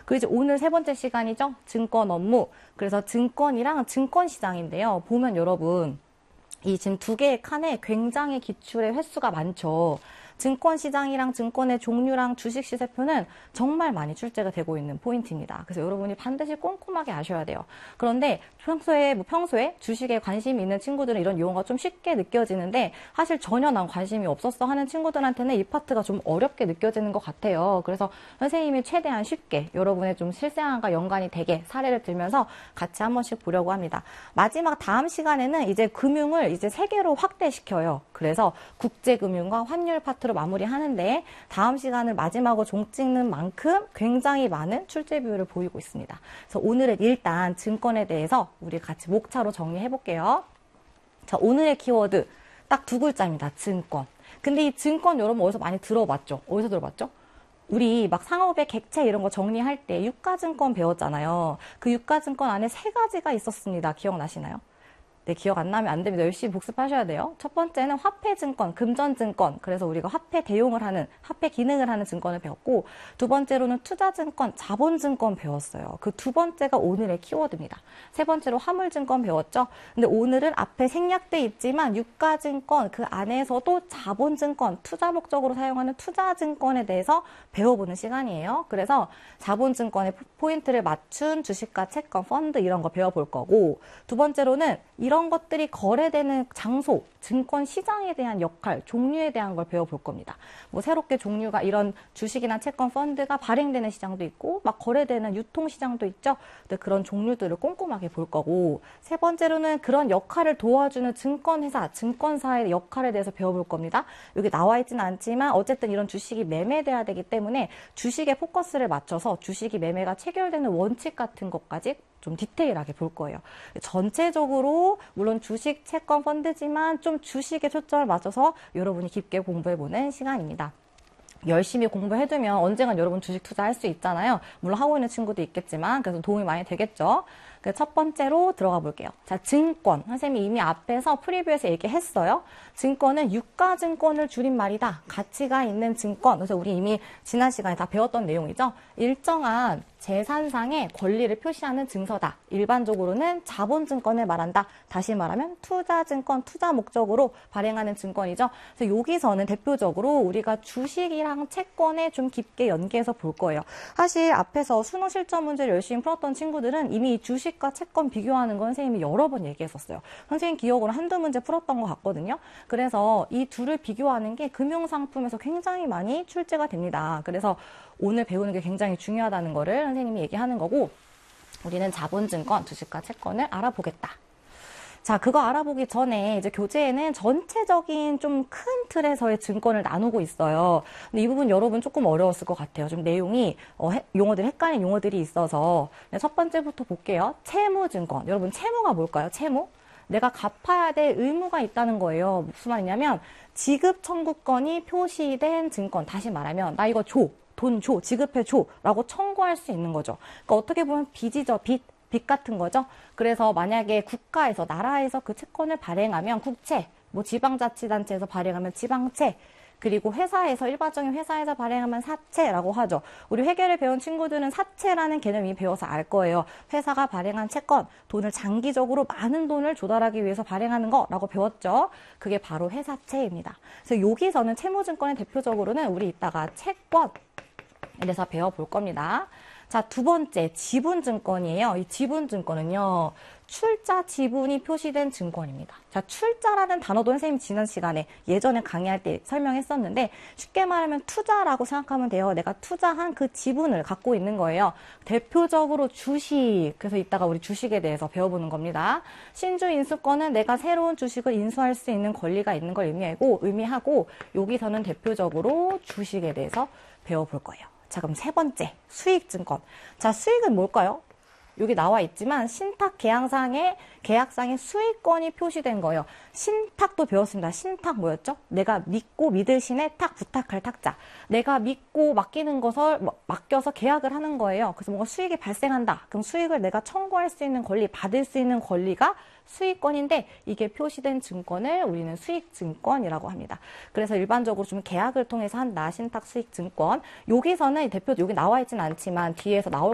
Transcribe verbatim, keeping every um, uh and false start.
그 이제 오늘 세 번째 시간이죠. 증권 업무. 그래서 증권이랑 증권시장인데요. 보면 여러분, 이 지금 두 개의 칸에 굉장히 기출의 횟수가 많죠. 증권시장이랑 증권의 종류랑 주식시세표는 정말 많이 출제가 되고 있는 포인트입니다. 그래서 여러분이 반드시 꼼꼼하게 아셔야 돼요. 그런데 평소에 뭐 평소에 주식에 관심이 있는 친구들은 이런 용어가 좀 쉽게 느껴지는데 사실 전혀 난 관심이 없었어 하는 친구들한테는 이 파트가 좀 어렵게 느껴지는 것 같아요. 그래서 선생님이 최대한 쉽게 여러분의 좀 실생활과 연관이 되게 사례를 들면서 같이 한 번씩 보려고 합니다. 마지막 다음 시간에는 이제 금융을 이제 세 개로 확대시켜요. 그래서 국제금융과 환율 파트 로 마무리하는데 다음 시간을 마지막으로 종 찍는 만큼 굉장히 많은 출제 비율을 보이고 있습니다. 그래서 오늘은 일단 증권에 대해서 우리 같이 목차로 정리해 볼게요. 자, 오늘의 키워드 딱 두 글자입니다. 증권. 근데 이 증권 여러분 어디서 많이 들어봤죠? 어디서 들어봤죠? 우리 막 상업의 객체 이런 거 정리할 때 유가증권 배웠잖아요. 그 유가증권 안에 세 가지가 있었습니다. 기억나시나요? 네, 기억 안 나면 안 됩니다. 열심히 복습하셔야 돼요. 첫 번째는 화폐증권, 금전증권. 그래서 우리가 화폐 대용을 하는, 화폐 기능을 하는 증권을 배웠고, 두 번째로는 투자증권, 자본증권 배웠어요. 그 두 번째가 오늘의 키워드입니다. 세 번째로 화물증권 배웠죠. 근데 오늘은 앞에 생략돼 있지만 유가증권, 그 안에서도 자본증권, 투자 목적으로 사용하는 투자증권에 대해서 배워보는 시간이에요. 그래서 자본증권의 포인트를 맞춘 주식과 채권, 펀드 이런 거 배워볼 거고, 두 번째로는 이런 이런 것들이 거래되는 장소, 증권 시장에 대한 역할, 종류에 대한 걸 배워볼 겁니다. 뭐 새롭게 종류가 이런 주식이나 채권 펀드가 발행되는 시장도 있고 막 거래되는 유통 시장도 있죠. 근데 그런 종류들을 꼼꼼하게 볼 거고 세 번째로는 그런 역할을 도와주는 증권회사, 증권사의 역할에 대해서 배워볼 겁니다. 여기 나와 있지는 않지만 어쨌든 이런 주식이 매매돼야 되기 때문에 주식에 포커스를 맞춰서 주식이 매매가 체결되는 원칙 같은 것까지 좀 디테일하게 볼 거예요. 전체적으로 물론 주식, 채권, 펀드지만 좀 주식에 초점을 맞춰서 여러분이 깊게 공부해보는 시간입니다. 열심히 공부해두면 언젠간 여러분 주식 투자할 수 있잖아요. 물론 하고 있는 친구도 있겠지만 그래서 도움이 많이 되겠죠. 첫 번째로 들어가 볼게요. 자, 증권. 선생님이 이미 앞에서 프리뷰에서 얘기했어요. 증권은 유가증권을 줄임말이다. 가치가 있는 증권. 그래서 우리 이미 지난 시간에 다 배웠던 내용이죠. 일정한 재산상의 권리를 표시하는 증서다. 일반적으로는 자본증권을 말한다. 다시 말하면 투자증권, 투자 목적으로 발행하는 증권이죠. 그래서 여기서는 대표적으로 우리가 주식이랑 채권에 좀 깊게 연계해서 볼 거예요. 사실 앞에서 수능 실전 문제를 열심히 풀었던 친구들은 이미 주식과 채권 비교하는 건 선생님이 여러 번 얘기했었어요. 선생님 기억으로 한두 문제 풀었던 것 같거든요. 그래서 이 둘을 비교하는 게 금융상품에서 굉장히 많이 출제가 됩니다. 그래서 오늘 배우는 게 굉장히 중요하다는 거를 선생님이 얘기하는 거고 우리는 자본증권, 주식과 채권을 알아보겠다. 자, 그거 알아보기 전에 이제 교재에는 전체적인 좀 큰 틀에서의 증권을 나누고 있어요. 근데 이 부분 여러분 조금 어려웠을 것 같아요. 좀 내용이 어, 해, 용어들 헷갈리는 용어들이 있어서 첫 번째부터 볼게요. 채무증권. 여러분 채무가 뭘까요? 채무? 내가 갚아야 될 의무가 있다는 거예요. 무슨 말이냐면 지급 청구권이 표시된 증권. 다시 말하면 나 이거 줘. 돈 줘. 지급해 줘. 라고 청구할 수 있는 거죠. 그러니까 어떻게 보면 빚이죠. 빚. 빚 같은 거죠. 그래서 만약에 국가에서, 나라에서 그 채권을 발행하면 국채, 뭐 지방자치단체에서 발행하면 지방채, 그리고 회사에서, 일반적인 회사에서 발행하면 사채라고 하죠. 우리 회계를 배운 친구들은 사채라는 개념이 배워서 알 거예요. 회사가 발행한 채권, 돈을 장기적으로 많은 돈을 조달하기 위해서 발행하는 거라고 배웠죠. 그게 바로 회사채입니다. 그래서 여기서는 채무증권의 대표적으로는 우리 이따가 채권에 대해서 배워볼 겁니다. 자, 두 번째, 지분증권이에요. 이 지분증권은요, 출자 지분이 표시된 증권입니다. 자, 출자라는 단어도 선생님 지난 시간에 예전에 강의할 때 설명했었는데 쉽게 말하면 투자라고 생각하면 돼요. 내가 투자한 그 지분을 갖고 있는 거예요. 대표적으로 주식. 그래서 이따가 우리 주식에 대해서 배워보는 겁니다. 신주 인수권은 내가 새로운 주식을 인수할 수 있는 권리가 있는 걸 의미하고, 의미하고 여기서는 대표적으로 주식에 대해서 배워볼 거예요. 자, 그럼 세 번째, 수익증권. 자, 수익은 뭘까요? 여기 나와 있지만 신탁 계약상에, 계약상에 수익권이 표시된 거예요. 신탁도 배웠습니다. 신탁 뭐였죠? 내가 믿고 믿을 신에 탁 부탁할 탁자. 내가 믿고 맡기는 것을 맡겨서 계약을 하는 거예요. 그래서 뭔가 수익이 발생한다. 그럼 수익을 내가 청구할 수 있는 권리, 받을 수 있는 권리가 수익권인데 이게 표시된 증권을 우리는 수익증권이라고 합니다. 그래서 일반적으로 좀 계약을 통해서 한다. 신탁 수익증권. 여기서는 대표, 여기 나와 있지는 않지만 뒤에서 나올